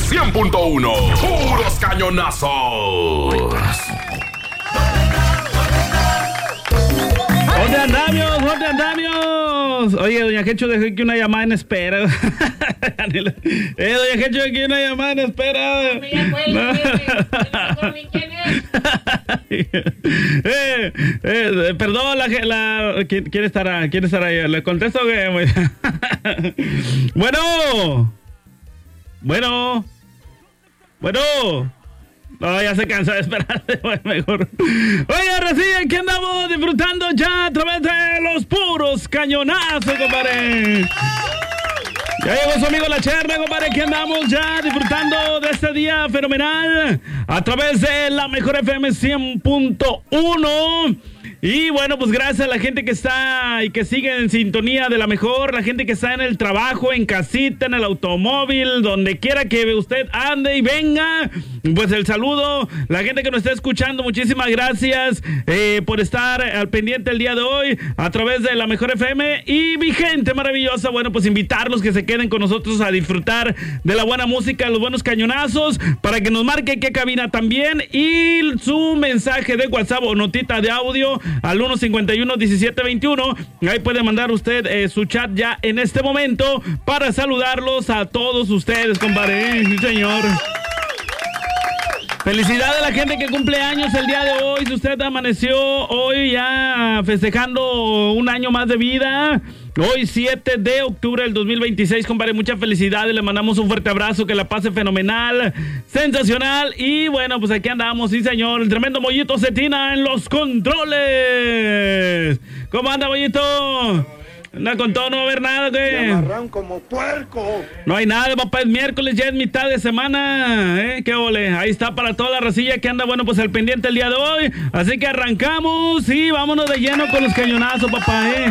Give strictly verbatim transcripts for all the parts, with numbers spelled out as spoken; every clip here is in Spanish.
cien punto uno. Puros cañonazos. ¿Dónde andamios? ¿Dónde andamios? Oye, doña Quecho dejó aquí una llamada en espera. eh, doña Quecho aquí una llamada en espera. No. eh, eh, perdón, la, la ¿quién, ¿quién estará? ¿Quién estará ahí? Le contesto que... bueno. Bueno. Bueno. No, ya se cansa de esperar. Mejor. Oye, ahora sí, aquí andamos disfrutando ya a través de los puros cañonazos, compadre. Ya llegó su amigo La Cherna, compadre. Aquí andamos ya disfrutando de este día fenomenal a través de la mejor F M cien punto uno. Y bueno, pues gracias a la gente que está y que sigue en sintonía de la mejor, la gente que está en el trabajo, en casita, en el automóvil, donde quiera que usted ande y venga, pues el saludo, la gente que nos está escuchando, muchísimas gracias eh, por estar al pendiente el día de hoy a través de la mejor F M. Y mi gente maravillosa, bueno, pues invitarlos que se queden con nosotros a disfrutar de la buena música, los buenos cañonazos, para que nos marque qué cabina también y su mensaje de WhatsApp o notita de audio al uno cincuenta y uno diecisiete veintiuno. Ahí puede mandar usted eh, su chat ya en este momento para saludarlos a todos ustedes, compadre. Sí, señor. Felicidades a la gente que cumple años el día de hoy. Si usted amaneció hoy ya festejando un año más de vida, hoy siete de octubre del dos mil veintiséis, compadre, muchas felicidades, le mandamos un fuerte abrazo, que la pase fenomenal, sensacional. Y bueno, pues aquí andamos, sí señor, el tremendo Mollito Cetina en los controles. ¿Cómo anda, Mollito? Anda con todo, no va a haber nada, güey. Amarran como puerco. No hay nada, papá, es miércoles, ya es mitad de semana, ¿eh? Qué ole. Ahí está para toda la racilla que anda, bueno, pues al pendiente el día de hoy. Así que arrancamos y vámonos de lleno con los cañonazos, papá, ¿eh?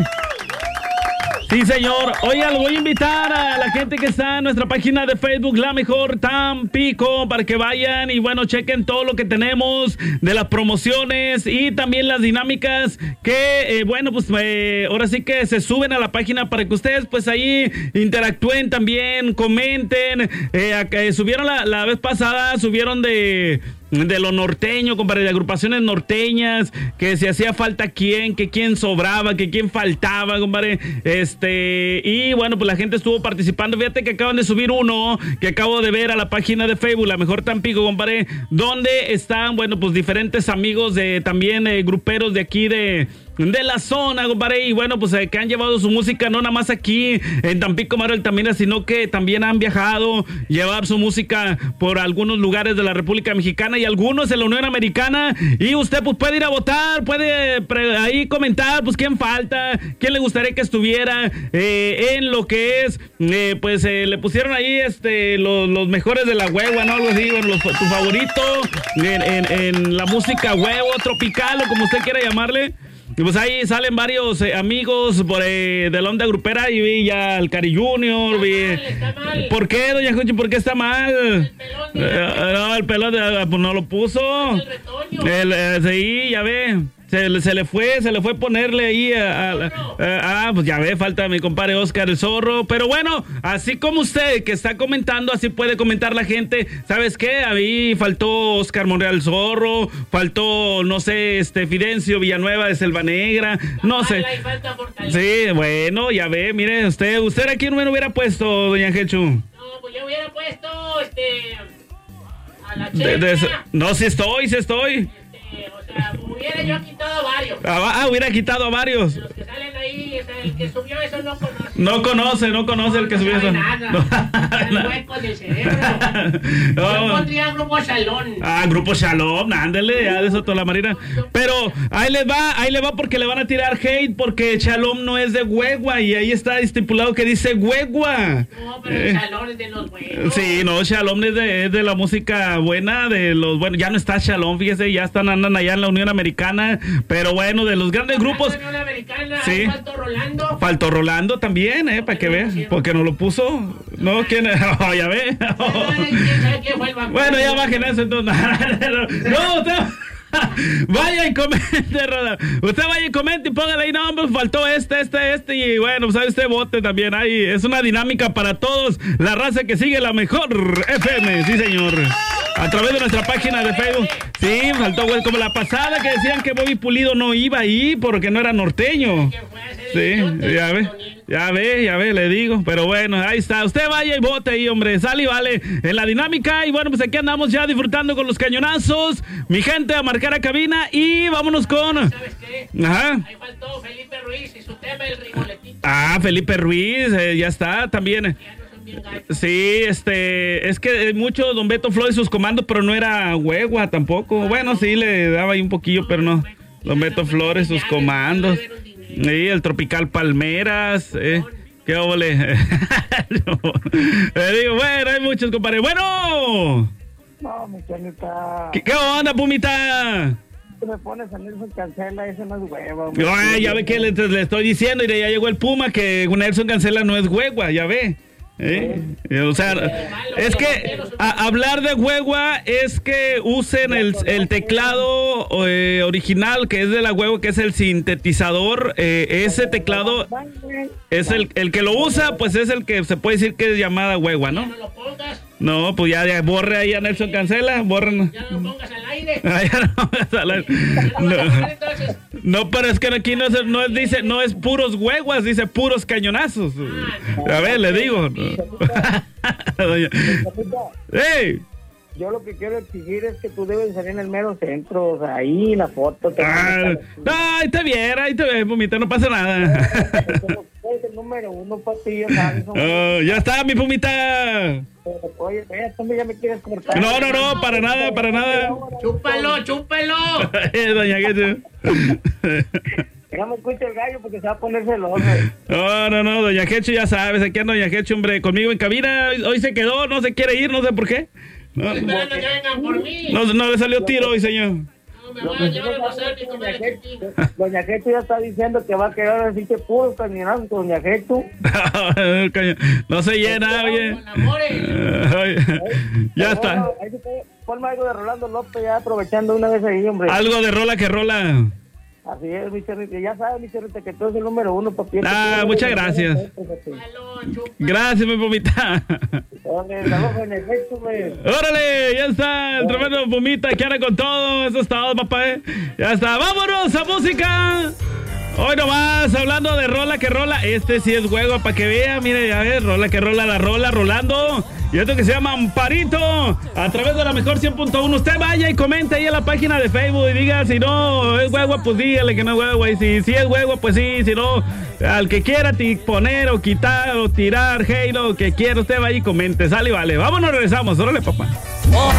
Sí, señor. Oiga, lo voy a invitar a la gente que está en nuestra página de Facebook, La Mejor Tampico, para que vayan y, bueno, chequen todo lo que tenemos de las promociones y también las dinámicas que, eh, bueno, pues eh, ahora sí que se suben a la página para que ustedes, pues ahí interactúen también, comenten. Eh, eh, subieron la, la vez pasada, subieron de... de lo norteño, compadre, de agrupaciones norteñas, que si hacía falta quién, que quién sobraba, que quién faltaba, compadre, este, y bueno, pues la gente estuvo participando. Fíjate que acaban de subir uno, que acabo de ver a la página de Facebook, La Mejor Tampico, compadre, donde están, bueno, pues diferentes amigos de, también eh, gruperos de aquí de... de la zona, compadre, y bueno, pues eh, que han llevado su música no nada más aquí en Tampico, Mario Altamira, sino que también han viajado, llevar su música por algunos lugares de la República Mexicana y algunos en la Unión Americana. Y usted pues puede ir a votar, puede pre- ahí comentar pues quién falta, quién le gustaría que estuviera eh, en lo que es, eh, pues eh, le pusieron ahí este los, los mejores de la hueva, ¿no? Algo así, bueno, los, tu favorito en, en, en la música huevo, tropical o como usted quiera llamarle. Y pues ahí salen varios eh, amigos por, eh, de la onda grupera. Y vi ya al Cari Junior. Está vi... mal, está mal. ¿Por qué, doña Juchi? ¿Por qué está mal? El pelón. Eh, no, el pelón eh, pues no lo puso. El retoño. El, eh, sí, ya ve. Se, se le fue, se le fue ponerle ahí a, a, a, a, ah, pues ya ve, falta mi compadre Oscar el Zorro. Pero bueno, así como usted que está comentando, así puede comentar la gente. ¿Sabes qué? A mí faltó Oscar Monreal Zorro, faltó, no sé, este Fidencio Villanueva de Selva Negra, no sé. Sí, bueno, ya ve, mire, usted, ¿usted a quién me hubiera puesto, doña Jechu? No, pues yo hubiera puesto, este, a la de, de, No, sí estoy, sí estoy. O sea, hubiera yo quitado varios. Ah, ah, hubiera quitado a varios. Los que salen ahí, o sea, el que subió eso no conoce. No conoce, no conoce no, el que no subió eso. Nada. No, el hueco del cerebro. No. Yo pondría Grupo Shalom. Ah, Grupo Shalom, ándale, ya de eso toda la marina. Pero ahí les va, ahí les va porque le van a tirar hate porque Shalom no es de Huegua y ahí está estipulado que dice Huegua. No, pero eh. el Shalom es de los buenos. Sí, no, Shalom es de, es de la música buena, de los bueno, ya no está Shalom, fíjese, ya están andan allá en la Unión Americana, pero bueno, de los grandes grupos. La Unión Americana, sí. Faltó Rolando. Faltó Rolando también, eh, para que vean, porque no lo puso. No, ¿quién? Oh, ya ve. Oh. ¿Quién sabe quién fue el bueno, ya bajen eso entonces. No, usted... Vaya y comente, Rola. Usted vaya y comente y póngale ahí, no, pues faltó este, este, este. Y bueno, pues usted vote también. Ahí es una dinámica para todos. La raza que sigue la mejor F M. Sí, señor. A través de nuestra página de Facebook. Sí, faltó, güey, como la pasada que decían que Bobby Pulido no iba ahí porque no era norteño. Sí, ya ve, ya ve, ya ve, le digo. Pero bueno, ahí está. Usted vaya y vote ahí, hombre. Sale y vale en la dinámica. Y bueno, pues aquí andamos ya disfrutando con los cañonazos. Mi gente, a marcar a cabina y vámonos con... ¿Sabes qué? Ajá. Ahí faltó Felipe Ruiz y su tema, el rigoletito. Ah, Felipe Ruiz, eh, ya está también. Ya no son bien gachos. Sí, este, es que mucho Don Beto Flores sus comandos, pero no era huegua tampoco. Bueno, sí le daba ahí un poquillo, pero no. Don Beto Flores sus comandos. Sí, el Tropical Palmeras, eh. Qué óvole. Le digo, bueno, hay muchos, compadre. Bueno. No, mi chanita. ¿Qué, qué onda, Pumita? Tú me pones a Nelson Cancela, ese no es huevo. Ay, ya ve que le, le estoy diciendo y ya llegó el Puma que Nelson Cancela no es huegua, ya ve. ¿Eh? O sea, es que a, hablar de huegua es que usen el, el teclado eh, original que es de la huegua, que es el sintetizador. Eh, ese teclado es el, el que lo usa, pues es el que se puede decir que es llamada huegua, ¿no? No lo pongas, No, pues ya, ya borre ahí a Nelson Cancela, borren. ya no lo pongas al aire. Ah, ya no, pongas al aire. No. No. Entonces, No, pero es que aquí no es, no es, dice, no es puros hueguas, dice puros cañonazos. A ver, le digo. Doña- ¡Ey! Yo lo que quiero exigir es que tú debes salir en el mero centro, o sea, ahí la foto. te Ah, ay, está bien, ahí te ves, Pumita, no pasa nada. Es el número uno, papi, ya sabes. somos- Oh, ya está, mi Pumita. Oye, ve, tú ya me quieres cortar. No, no, no, para nada, para nada. chúpalo, chúpalo. Eh, Doña Quechu. Ya me escucha el gallo porque se va a poner celoso. No, no, no, Doña Quechu, ya sabes, aquí anda Doña Quechu, hombre, conmigo en cabina. Hoy, hoy se quedó, no se quiere ir, no sé por qué. No, Esperando que vengan por mí. no, no le salió tiro hoy, señor. No me van a llevar a pasar ni comer el chiquillo. Doña Getu ya está diciendo que va a quedar así que puros cañonazos con Doña Getu. No se llena, oye. Con amores. Ay, ya está. Bueno, ahí se puede- ponme algo de Rolando López ya aprovechando una vez ahí, hombre. Algo de rola que rola. Así es, mi Cherrita. Ya sabes, mi Cherrita, que tú eres el número uno, papi. Ah, muchas gracias. Chúpalo, chúpalo. Gracias, mi Pumita. Órale, trabajo en efecto, güey. Órale, ya está el tremendo Pumita que anda con todo. Eso está todo, papá. ¿eh? Ya está. ¡Vámonos a música! Hoy nomás, hablando de rola que rola. Este sí es juego para que vea. Mire, a ver, rola que rola, la rola, rolando. Y esto que se llama Amparito. A través de la mejor cien punto uno. Usted vaya y comente ahí en la página de Facebook y diga si no es huevo, pues dígale que no es huevo. Y si, si es huevo, pues sí. Si no, al que quiera ti- poner o quitar o tirar, hate, lo que quiera, usted vaya y comente. Sale y vale. Vámonos, regresamos. Órale, papá.